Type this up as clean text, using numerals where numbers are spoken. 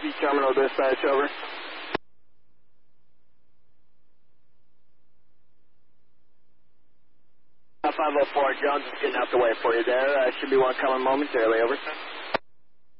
TV terminal dispatch, over. 504, Jones is getting out the way for you there. Should be one coming momentarily, over.